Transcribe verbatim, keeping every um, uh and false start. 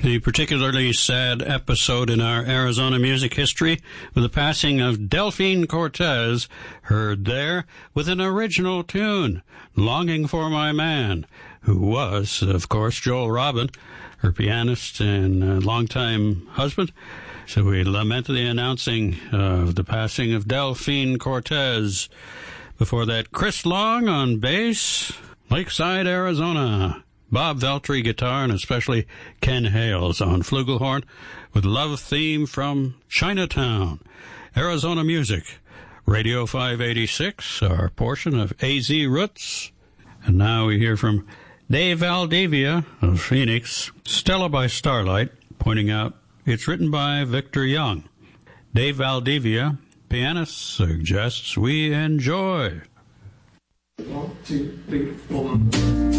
A particularly sad episode in our Arizona music history with the passing of Delphine Cortez, heard there with an original tune, Longing for My Man, who was, of course, Joel Robin, her pianist and uh, longtime husband. So we lament the announcing of the passing of Delphine Cortez. Before that, Chris Long on bass, Lakeside, Arizona. Bob Veltri guitar, and especially Ken Hales on flugelhorn with Love Theme from Chinatown. Arizona Music, Radio five eighty-six, our portion of A Z Roots. And now we hear from Dave Valdivia of Phoenix, Stella by Starlight, pointing out it's written by Victor Young. Dave Valdivia, pianist, suggests we enjoy. One, two, three, four.